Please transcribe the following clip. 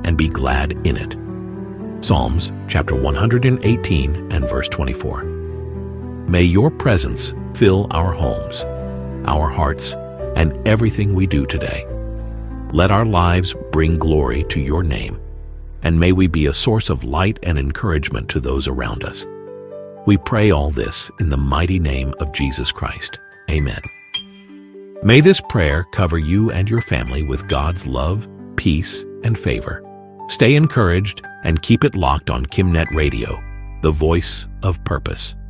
and be glad in it. Psalms chapter 118 and verse 24. May your presence fill our homes, our hearts, and everything we do today. Let our lives bring glory to your name, and may we be a source of light and encouragement to those around us. We pray all this in the mighty name of Jesus Christ. Amen. May this prayer cover you and your family with God's love, peace, and favor. Stay encouraged and keep it locked on KimNet Radio, the voice of purpose.